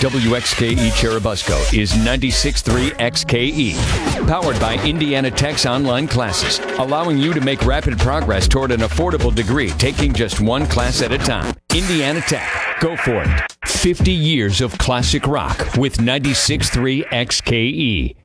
WXKE Cherubusco is 96.3 XKE. Powered by Indiana Tech's online classes, allowing you to make rapid progress toward an affordable degree, taking just one class at a time. Indiana Tech. Go for it. 50 years of classic rock with 96.3 XKE.